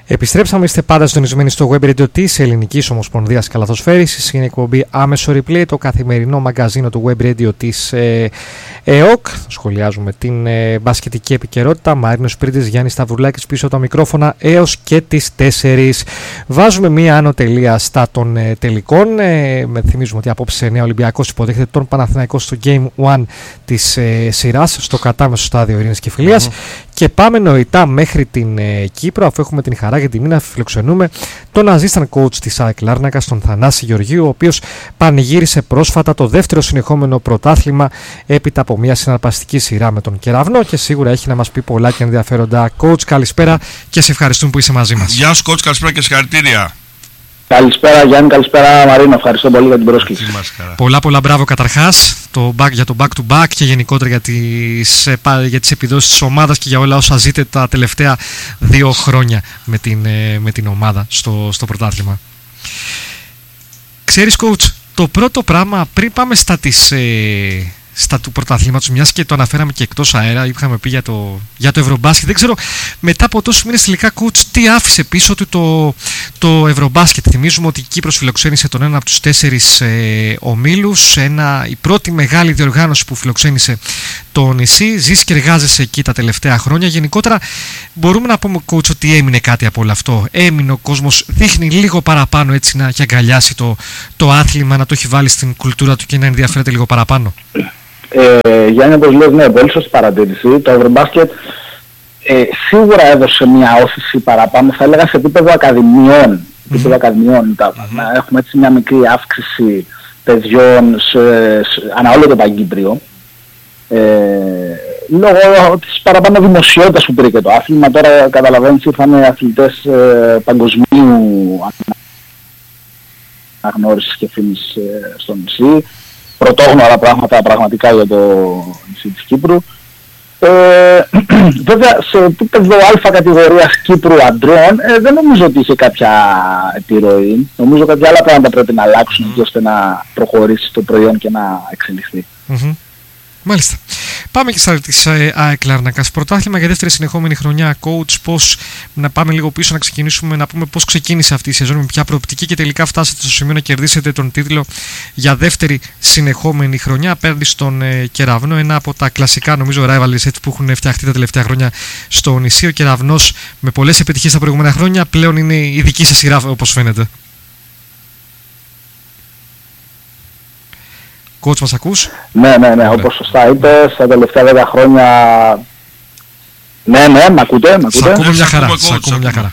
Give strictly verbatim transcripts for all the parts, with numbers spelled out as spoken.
Επιστρέψαμε, είστε πάντα συντονισμένοι στο Web Radio της Ελληνικής Ομοσπονδίας Καλαθοσφαίρισης. Είναι εκπομπή άμεσο replay, το καθημερινό μαγκαζίνο του Web Radio της ε, ΕΟΚ. Σχολιάζουμε την ε, μπασκετική επικαιρότητα. Μαρίνος Πρίτης, Γιάννης Σταυρουλάκης πίσω από τα μικρόφωνα έως και τις τέσσερις. Βάζουμε μία άνω τελεία στα των ε, τελικών. Ε, με θυμίζουμε ότι απόψε Νέα Ολυμπιακός υποδέχεται τον Παναθηναϊκό στο Game ένα της ε, σειράς, στο κατάμεσο στάδιο Ειρήνης και Φιλίας. Mm-hmm. Και πάμε νοητά μέχρι την ε, Κύπρο, αφού έχουμε την χαρά και τη μήνα φιλοξενούμε τον assistant coach της ΑΕΚ Λάρνακας, τον Θανάση Γεωργίου, ο οποίος πανηγύρισε πρόσφατα το δεύτερο συνεχόμενο πρωτάθλημα έπειτα από μια συναρπαστική σειρά με τον Κεραυνό και σίγουρα έχει να μας πει πολλά και ενδιαφέροντα. Coach, καλησπέρα και σε ευχαριστούμε που είσαι μαζί μας. Γεια σου coach, καλησπέρα και συγχαρητήρια. Καλησπέρα Γιάννη, καλησπέρα Μαρίνο, ευχαριστώ πολύ για την πρόσκληση. Πολλά πολλά μπράβο καταρχάς το back, για το back to back και γενικότερα για τις, για τις επιδόσεις της ομάδας και για όλα όσα ζείτε τα τελευταία δύο χρόνια με την, με την ομάδα στο, στο πρωτάθλημα. Ξέρεις coach, το πρώτο πράγμα πριν πάμε στα της... Ε, στα του πρωταθλήματος, μιας και το αναφέραμε και εκτός αέρα, είχαμε πει για το, για το Ευρωμπάσκετ. Δεν ξέρω μετά από τόσους μήνες τελικά coach τι άφησε πίσω του το, το Ευρωμπάσκετ. Θυμίζουμε ότι η Κύπρος φιλοξένησε τον ένα από τους τέσσερις ε, ομίλους, ένα, η πρώτη μεγάλη διοργάνωση που φιλοξένησε το νησί. Ζεις και εργάζεσαι εκεί τα τελευταία χρόνια. Γενικότερα μπορούμε να πούμε coach ότι έμεινε κάτι από όλο αυτό. Έμεινε ο κόσμος, δείχνει λίγο παραπάνω έτσι να έχει αγκαλιάσει το, το άθλημα, να το έχει βάλει στην κουλτούρα του και να ενδιαφέρεται λίγο παραπάνω. Ε, Γιάννη, όπως λες, ναι, πολύ σωστή παρατήρηση. Το Ευρωμπάσκετ ε, σίγουρα έδωσε μια όθηση παραπάνω, θα έλεγα σε επίπεδο ακαδημιών. Mm-hmm. επίπεδο ακαδημιών τα, mm-hmm. να έχουμε έτσι μια μικρή αύξηση παιδιών σε, σε, ανά όλο το Παγκύπριο. Ε, λόγω της παραπάνω δημοσιότητας που πήρε και το άθλημα. Τώρα καταλαβαίνεις ήρθαν αθλητές ε, παγκοσμίου αναγνώρισης και φήμης ε, στο νησί. Πρωτόγνωρα πράγματα πραγματικά για το νησί της Κύπρου. Ε, βέβαια σε επίπεδο α κατηγορίας Κύπρου αντρών ε, δεν νομίζω ότι είχε κάποια επιρροή. Νομίζω ότι κάποια άλλα πράγματα πρέπει να αλλάξουν mm-hmm. ώστε να προχωρήσει το προϊόν και να εξελιχθεί. Mm-hmm. Μάλιστα. Πάμε και στα της ΑΕΚ Λάρνακας. Πρωτάθλημα για δεύτερη συνεχόμενη χρονιά. Coach, πώς να πάμε λίγο πίσω να ξεκινήσουμε, να πούμε πώς ξεκίνησε αυτή η σεζόν, με ποια προοπτική και τελικά φτάσατε στο σημείο να κερδίσετε τον τίτλο για δεύτερη συνεχόμενη χρονιά απέναντι στον ε, Κεραυνό. Ένα από τα κλασικά νομίζω rivalries έτσι, που έχουν φτιαχτεί τα τελευταία χρόνια στο νησί. Ο Κεραυνός με πολλές επιτυχίες τα προηγούμενα χρόνια πλέον είναι η δική σε σειρά όπως φαίνεται. Coach, μας ακούς? Ναι, ναι, ναι, όπως σωστά είπες, τα τελευταία δέκα χρόνια... Ναι, ναι, μ' ακούτε, μ' ακούτε. Σ' ακούμε μια χαρά, σ' ακούμε μια χαρά.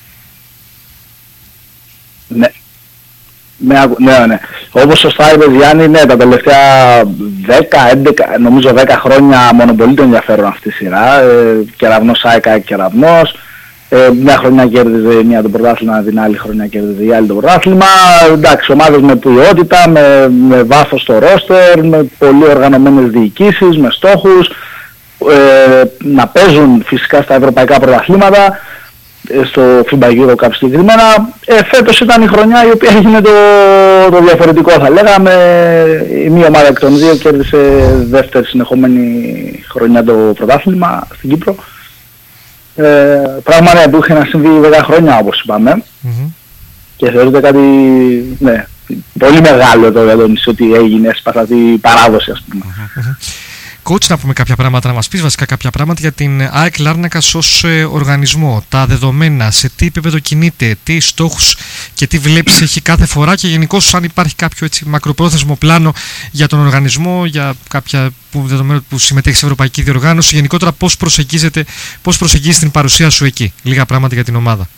Ναι, ναι, ναι, ναι. Όπως σωστά είπες Γιάννη, ναι, τα τελευταία δέκα, έντεκα, νομίζω δέκα χρόνια μονοπολεί το ενδιαφέρον αυτή η σειρά. Ε, Κεραυνός, ΑΕΚ, Κεραυνός. Ε, μια χρονιά κέρδιζε μια το πρωτάθλημα, την άλλη χρονιά κέρδιζε η άλλη το πρωτάθλημα. Εντάξει, ομάδες με ποιότητα, με, με βάθος στο ρόστερ, με πολύ οργανωμένες διοικήσεις, με στόχους, ε, να παίζουν φυσικά στα ευρωπαϊκά πρωταθλήματα, ε, στο φίμπα Euro Cup συγκεκριμένα. Ε, φέτος ήταν η χρονιά η οποία έγινε το, το διαφορετικό, θα λέγαμε. Η μία ομάδα εκ των δύο κέρδισε δεύτερη συνεχόμενη χρονιά το πρωτάθλημα στην Κύπρο. Ε, πράγμα ναι, που είχε να συμβεί δέκα χρόνια όπως είπαμε mm-hmm. και θεωρείται κάτι ναι, πολύ μεγάλο το για το νησί ότι έγινε, έσπασα την παράδοση ας πούμε. Mm-hmm. Coach, να πούμε κάποια πράγματα, να μας πεις βασικά κάποια πράγματα για την ΑΕΚ Λάρνακας ως ε, οργανισμό, τα δεδομένα, σε τι επίπεδο κινείται, τι στόχους και τι βλέπεις έχει κάθε φορά και γενικώς αν υπάρχει κάποιο έτσι, μακροπρόθεσμο πλάνο για τον οργανισμό, για κάποια που, δεδομένο που συμμετέχει σε ευρωπαϊκή διοργάνωση, γενικότερα πώς προσεγγίζεται, πώς προσεγγίζεις την παρουσία σου εκεί, λίγα πράγματα για την ομάδα.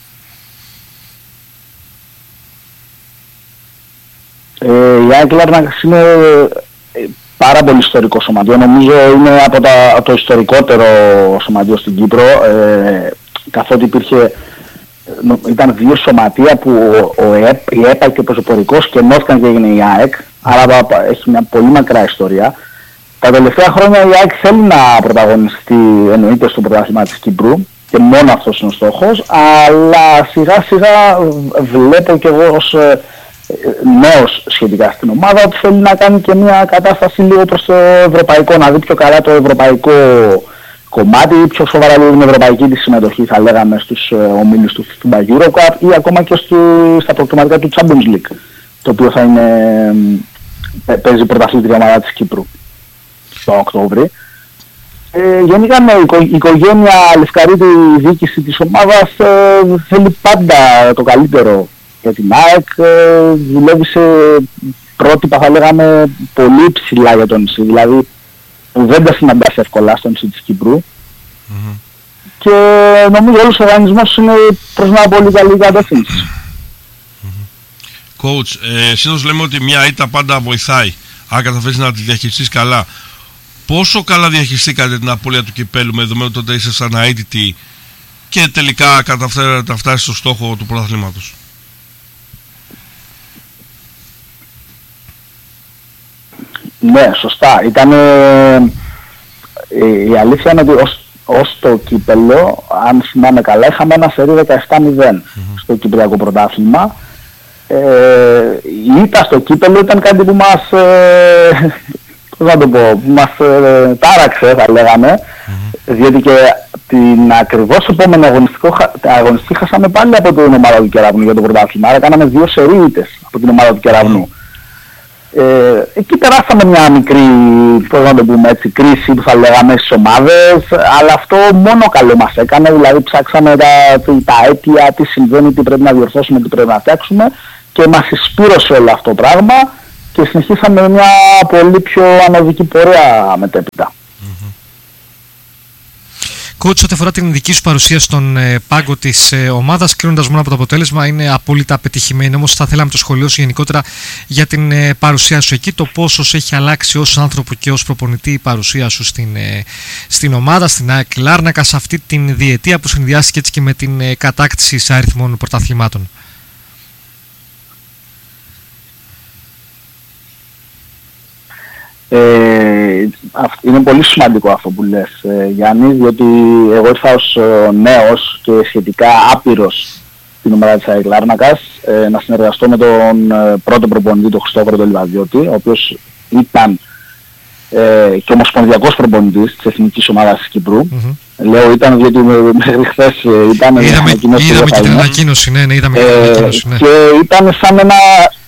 Ε, η ΑΕΚ Λάρνακας είναι πάρα πολύ ιστορικό σωματείο, νομίζω είναι από, τα, από το ιστορικότερο σωματείο στην Κύπρο, ε, καθότι υπήρχε, ήταν δύο σωματεία που ο, ο ΕΠ, η ΕΠΑ και ο Πεζοπορικός και ενώθηκαν και έγινε η ΑΕΚ, άρα έχει μια πολύ μακρά ιστορία. Τα τελευταία χρόνια η ΑΕΚ θέλει να πρωταγωνιστεί εννοείται στο πρωτάθλημα της Κύπρου και μόνο αυτός είναι ο στόχος, αλλά σιγά σιγά βλέπω και εγώ ως νέος σχετικά στην ομάδα ότι θέλει να κάνει και μια κατάσταση λίγο προς το ευρωπαϊκό, να δει πιο καλά το ευρωπαϊκό κομμάτι, πιο σοβαρά λίγο την ευρωπαϊκή της συμμετοχή θα λέγαμε στους ε, ομίλους του FIBA EuroCup ή ακόμα και στο, στα προκριματικά του Champions League, το οποίο θα είναι, ε, παίζει πρωταθλήτρια ομάδα της Κύπρου το Οκτώβρη. Ε, γενικά ναι, η οικογένεια Λευκαρίτη, η διοίκηση της ομάδας ε, θέλει πάντα το καλύτερο για την ΑΕΚ, ε, δουλεύει σε πρότυπα θα λέγαμε πολύ ψηλά για τον νησί, δηλαδή που δεν τα συναντάς εύκολα στο νησί της Κύπρου mm-hmm. και νομίζω όλος ο οργανισμός είναι προς μια πολύ καλή κατεύθυνση. Mm-hmm. Coach, ε, συνήθως λέμε ότι μια ήττα πάντα βοηθάει αν καταφέρεις να τη διαχειριστείς καλά. Πόσο καλά διαχειριστήκατε την απώλεια του κυπέλου με δεδομένο ότι είστε σαν αίτητοι και τελικά καταφέρατε να φτάσει στο στόχο του πρωταθλήματος? Ναι, σωστά. Ήταν, ε, η αλήθεια είναι ότι ως, ως το κύπελο, αν θυμάμαι καλά, είχαμε ένα σερί δεκαεπτά μηδέν mm-hmm. στο κυπριακό πρωτάθλημα. Ε, η ήττα στο κύπελο ήταν κάτι που μας... Ε, πώς να το πω, που μας ε, τάραξε θα λέγαμε, mm-hmm. διότι και την ακριβώς επόμενη αγωνιστική χάσαμε πάλι από την ομάδα του Κεραυνού για το πρωτάθλημα, άρα κάναμε δύο σερί από την ομάδα του Κεραυνού. Mm-hmm. Ε, εκεί περάσαμε μια μικρή, πώς να το πούμε έτσι, κρίση που θα λέγαμε στις ομάδες, αλλά αυτό μόνο καλό μας έκανε, δηλαδή ψάξαμε τα, τα αίτια, τι συμβαίνει, τι πρέπει να διορθώσουμε, τι πρέπει να φτιάξουμε και μας εισπήρωσε όλο αυτό το πράγμα. Και συνεχίσαμε μια πολύ πιο ανωδική πορεία μετέπειτα. Mm-hmm. Coach, ό,τι αφορά την δική σου παρουσία στον ε, πάγκο της ε, ομάδας, κρίνοντας μόνο από το αποτέλεσμα, είναι απόλυτα πετυχημένη. Όμως θα θέλαμε το σχολείο σου γενικότερα για την ε, παρουσία σου εκεί, το πόσο έχει αλλάξει ως άνθρωπο και ως προπονητή η παρουσία σου στην, ε, στην ομάδα, στην ΑΕΚ Λάρνακα, σε αυτή την διετία που συνδυάστηκε έτσι και με την ε, κατάκτηση σε αριθμών πρωταθλημάτων. Ε, είναι πολύ σημαντικό αυτό που λες, ε, Γιάννη, διότι εγώ ήρθα ως ε, νέος και σχετικά άπειρος στην ομάδα της ΑΕΚ Λάρνακας ε, να συνεργαστώ με τον ε, πρώτο προπονητή, τον Χριστόφορο τον Λιβαδιώτη, ο οποίος ήταν ε, και ομοσπονδιακός προπονητής της εθνικής ομάδας της Κύπρου. Mm-hmm. Λέω ήταν διότι μέχρι χθες ήταν είδαμε, είδαμε και την ανακοίνωση, ναι, ναι, είδαμε και την ανακοίνωση, ναι. Και ήταν σαν ένα...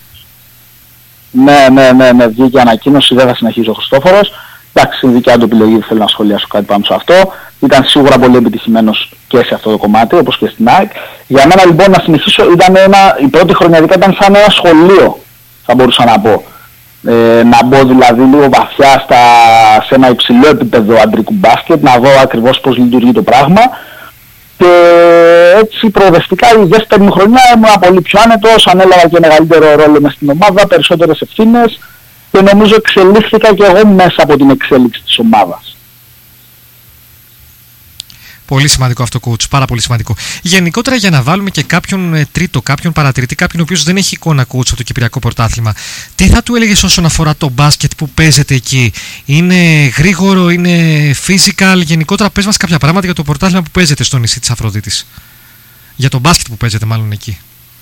Ναι, ναι, ναι, ναι, βγήκε ανακοίνωση, δεν θα συνεχίσει ο Χριστόφορος. Εντάξει, είναι δικιά του επιλογή, δεν θέλω να σχολιάσω κάτι πάνω σε αυτό. Ήταν σίγουρα πολύ επιτυχημένος και σε αυτό το κομμάτι, όπως και στην ΑΕΚ. Για μένα λοιπόν να συνεχίσω, ήταν ένα, η πρώτη χρονιαδικά ήταν σαν ένα σχολείο, θα μπορούσα να πω. Ε, να μπω δηλαδή λίγο βαθιά στα, σε ένα υψηλό επίπεδο αντρικού μπάσκετ, να δω ακριβώς πώς λειτουργεί το πράγμα. Και έτσι προοδευτικά η δεύτερη μου χρονιά ήμουν πολύ πιο άνετος, ανέλαβα και μεγαλύτερο ρόλο μες στην ομάδα, περισσότερες ευθύνες και νομίζω εξελίχθηκα και εγώ μέσα από την εξέλιξη της ομάδας. Πολύ σημαντικό αυτό, coach, πάρα πολύ σημαντικό. Γενικότερα, για να βάλουμε και κάποιον ε, τρίτο, κάποιον παρατηρητή, κάποιον ο οποίος δεν έχει εικόνα, coach, από το Κυπριακό Πρωτάθλημα, τι θα του έλεγες όσον αφορά το μπάσκετ που παίζεται εκεί? Είναι γρήγορο, είναι physical? Γενικότερα, πες μας κάποια πράγματα για το πρωτάθλημα που παίζεται στο νησί της Αφροδίτης. Για το μπάσκετ που παίζεται, μάλλον εκεί.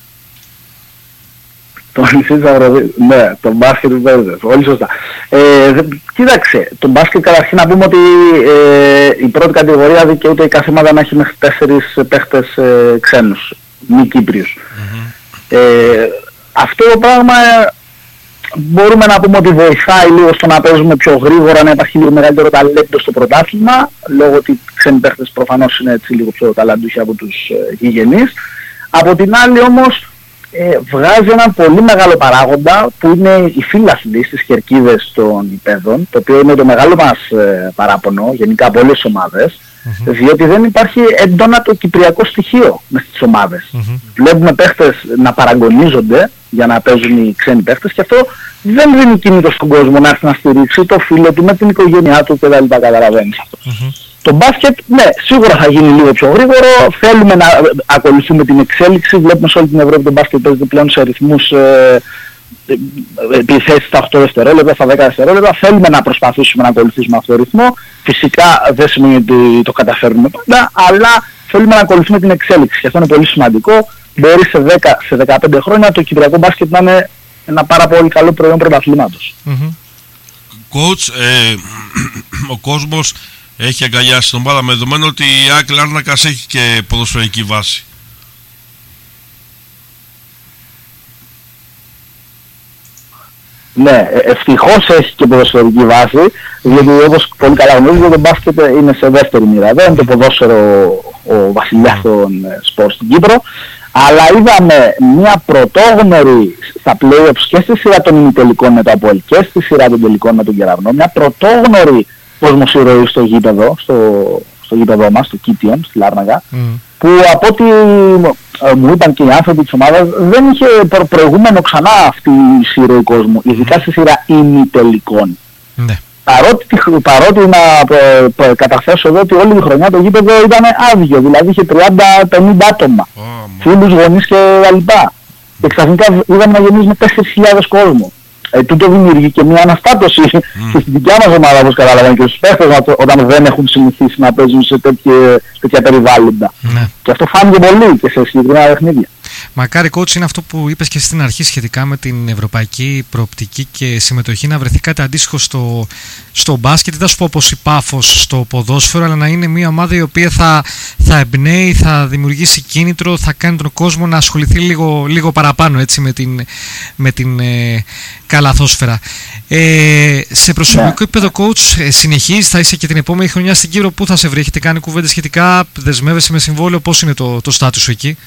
Το νησί της Αφροδίτης, ναι, το μπάσκετ που παίζεται, πολύ σωστά. Ε, κοίταξε, το μπάσκετ καταρχήν να πούμε ότι ε, η πρώτη κατηγορία δικαιούται η κάθε ομάδα να έχει μέχρι τέσσερις παίχτες ε, ξένους, μη Κύπριους. Mm-hmm. Ε, αυτό το πράγμα ε, μπορούμε να πούμε ότι βοηθάει λίγο στο να παίζουμε πιο γρήγορα, να υπάρχει λίγο μεγαλύτερο ταλέντο στο πρωτάθλημα, λόγω ότι οι ξένοι παίχτες προφανώς είναι έτσι λίγο πιο ταλαντούχοι από τους ε, γηγενείς. Από την άλλη όμως, Ε, βγάζει έναν πολύ μεγάλο παράγοντα που είναι οι φίλαθλοι στις κερκίδες των υπέδων, το οποίο είναι το μεγάλο μας ε, παράπονο γενικά από όλες τις ομάδες, mm-hmm. διότι δεν υπάρχει έντονα το κυπριακό στοιχείο μες στις ομάδες. Mm-hmm. Βλέπουμε παίχτες να παραγωνίζονται για να παίζουν οι ξένοι παίχτες και αυτό δεν δίνει κίνητο στον κόσμο να έρθει να στηρίξει το φίλο του με την οικογένειά του κτλ. Καταλαβαίνεις αυτό. Mm-hmm. Το μπάσκετ, ναι, σίγουρα θα γίνει λίγο πιο γρήγορο, θέλουμε να ακολουθούμε την εξέλιξη, βλέπουμε σε όλη την Ευρώπη το μπάσκετ παίζεται πλέον σε αριθμούς ε, ε, επιθέσεις στα οκτώ δευτερόλεπτα, στα δέκα δευτερόλεπτα, θέλουμε να προσπαθήσουμε να ακολουθήσουμε αυτό το ρυθμό, φυσικά δεν σημαίνει ότι το καταφέρνουμε πάντα, αλλά θέλουμε να ακολουθούμε την εξέλιξη και αυτό είναι πολύ σημαντικό, μπορεί σε δέκα με δεκαπέντε χρόνια το κυπριακό μπάσκετ να είναι ένα πάρα πολύ καλό προϊόν πρωταθλήματος. Mm-hmm. Coach, ε, ο κόσμος έχει αγκαλιάσει τον ομάδα, με δεδομένο ότι η ΑΕΚ Λάρνακας έχει και ποδοσφαιρική βάση. Ναι, ευτυχώς έχει και ποδοσφαιρική βάση, γιατί όπως πολύ καλά γνωρίζετε, το μπάσκετ είναι σε δεύτερη μοίρα. Δεν είναι το ποδόσφαιρο ο βασιλιάς των σπορ στην Κύπρο, αλλά είδαμε μια πρωτόγνωρη στα play-offs και στη σειρά των ημιτελικών με το ΑΠΟΕΛ και στη σειρά των τελικών με τον Κεραυνό, μια πρωτόγνωρη κοσμοσυρωή στο γήπεδο, στο, στο γήπεδό μας, στο Κίτιον, στη Λάρναγα, mm. που από ό,τι μου είπαν και οι άνθρωποι της ομάδας, δεν είχε προ- προηγούμενο ξανά αυτή η σειρωή κόσμου, ειδικά mm. στη σειρά ημιτελικών. Mm. Παρότι, παρότι να ε, ε, καταθέσω εδώ ότι όλη η χρονιά το γήπεδο ήταν άδειο, δηλαδή είχε τριάντα με πενήντα άτομα, oh, φίλους, γονείς και τα λοιπά. Και ξαφνικά είδαμε να γεμίζουμε τέσσερις χιλιάδες κόσμο. Ε, τούτο δημιουργεί και μια αναστάτωση mm. και στην δικιά μας ομάδα, όπως καταλαβαίνω, και στους παίχτες όταν δεν έχουν συνηθίσει να παίζουν σε τέτοια, τέτοια περιβάλλοντα. Mm. Και αυτό φάνηκε πολύ και σε συγκεκριμένα παιχνίδια. Μακάρι, coach, είναι αυτό που είπες και στην αρχή σχετικά με την ευρωπαϊκή προοπτική και συμμετοχή, να βρεθεί κάτι αντίστοιχο στο, στο μπάσκετ. Δεν θα σου πω όπως η Πάφος στο ποδόσφαιρο, αλλά να είναι μια ομάδα η οποία θα, θα εμπνέει, θα δημιουργήσει κίνητρο, θα κάνει τον κόσμο να ασχοληθεί λίγο, λίγο παραπάνω, έτσι, με την, με την ε, καλαθόσφαιρα. Ε, σε προσωπικό yeah. επίπεδο, coach, ε, συνεχίζεις, θα είσαι και την επόμενη χρονιά στην Κύπρο, πού θα σε βρει, έχετε κάνει κουβέντες σχετικά, δεσμεύεσαι με συμβόλαιο, πώς είναι το, το στάτους σου εκεί?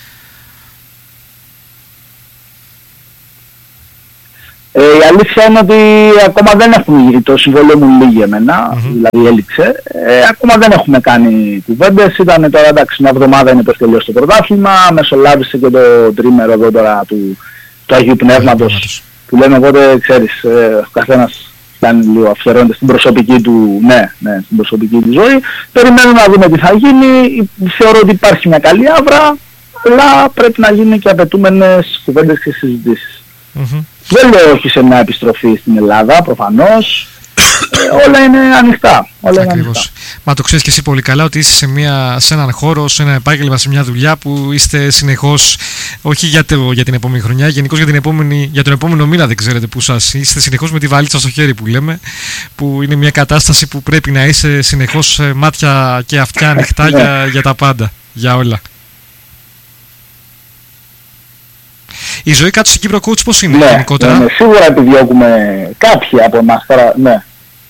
Ε, η αλήθεια είναι ότι ακόμα δεν έχουμε, το συμβόλαιο μου λύγει εμένα, mm-hmm. δηλαδή έληξε. Ε, ακόμα δεν έχουμε κάνει κουβέντες. Ήταν τώρα, εντάξει, μια εβδομάδα είναι το τελείως το πρωτάθλημα, μεσολάβησε και το τρίμερο εδώ τώρα του, του Αγίου Πνεύματος, που λέμε, οπότε ξέρεις, ε, ο καθένας κάνει λίγο, αφιερώνεται στην προσωπική του, ναι, ναι, στην προσωπική του ζωή. Περιμένουμε να δούμε τι θα γίνει. Θεωρώ ότι υπάρχει μια καλή άβρα, αλλά πρέπει να γίνουν και απαιτούμενες κουβέντες και συζητήσεις. Mm-hmm. Δεν λέω όχι σε μια επιστροφή στην Ελλάδα, προφανώς. ε, όλα είναι ανοιχτά. Όλα είναι ανοιχτά. Μα το ξέρεις και εσύ πολύ καλά ότι είσαι σε, μια, σε έναν χώρο, σε ένα επάγγελμα, σε μια δουλειά που είστε συνεχώς, όχι για, το, για την επόμενη χρονιά, γενικώς για, την επόμενη, για τον επόμενο μήνα, δεν ξέρετε που σας είστε συνεχώς με τη βαλίτσα στο χέρι που λέμε, που είναι μια κατάσταση που πρέπει να είσαι συνεχώς μάτια και αυτιά ανοιχτά για, για τα πάντα, για όλα. Η ζωή κάτω στην Κύπρο, coach, πώς είναι, ναι, γενικότερα? Ναι, σίγουρα επιδιώκουμε κάποιοι από εμάς τώρα, ναι.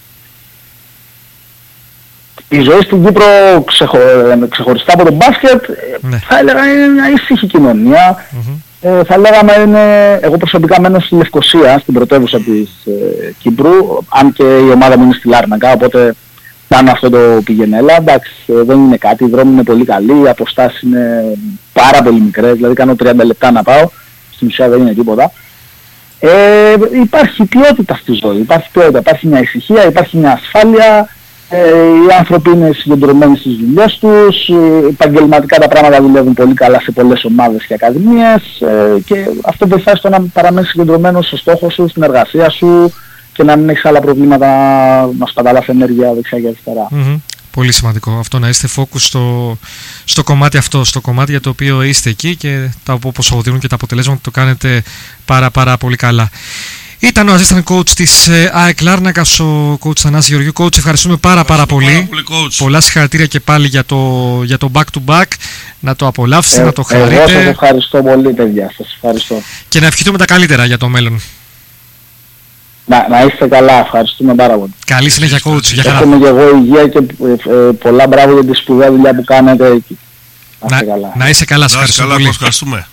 Η ζωή στην Κύπρο ξεχω... ξεχωριστά από το μπάσκετ, ναι. θα έλεγα είναι μια ήσυχη κοινωνία. Mm-hmm. Ε, θα λέγαμε είναι, εγώ προσωπικά μένω στη Λευκοσία, στην πρωτεύουσα της ε, Κύπρου, αν και η ομάδα μου είναι στη Λάρνακα, οπότε κάνω αυτό το πηγενέλα. Εντάξει, ε, δεν είναι κάτι, οι δρόμοι είναι πολύ καλοί, οι αποστάσεις είναι πάρα πολύ μικρές, δηλαδή κάνω τριάντα λεπτά να πάω. Στην ουσία δεν είναι τίποτα. Ε, υπάρχει ποιότητα στη ζωή, υπάρχει ποιότητα, υπάρχει μια ησυχία, υπάρχει μια ασφάλεια, ε, οι άνθρωποι είναι συγκεντρωμένοι στις δουλειές τους, ε, επαγγελματικά τα πράγματα δουλεύουν πολύ καλά σε πολλές ομάδες και ακαδημίες ε, και αυτό βοηθάει στο να παραμένεις συγκεντρωμένος στο στόχο σου, στην εργασία σου και να μην έχεις άλλα προβλήματα να σπαταλάς ενέργεια δεξιά και αριστερά. Mm-hmm. Πολύ σημαντικό αυτό, να είστε focus στο, στο κομμάτι αυτό, στο κομμάτι για το οποίο είστε εκεί και τα, όπως οδηγούν και τα αποτελέσματα το κάνετε πάρα πάρα πολύ καλά. Ήταν ο assistant coach της ΑΕΚ Λάρνακας, ο coach Θανάση Γεωργίου. Coach, ευχαριστούμε πάρα πάρα πολύ. Πάρα πολύ πολλά συγχαρητήρια και πάλι για το, για το back to back. Να το απολαύσετε, ε, να το χαρείτε. Εγώ σας ευχαριστώ πολύ, παιδιά. Σας ευχαριστώ. Και να ευχηθούμε τα καλύτερα για το μέλλον. Να, να είστε καλά, ευχαριστούμε πάρα πολύ. Καλή συνέχεια, coach. Για χαρά. Εύχομαι και εγώ υγεία και ε, ε, πολλά μπράβο για τη σπουδαία δουλειά που κάνετε. Να, να, να είσαι καλά, σας ευχαριστούμε πολύ. Ευχαριστούμε.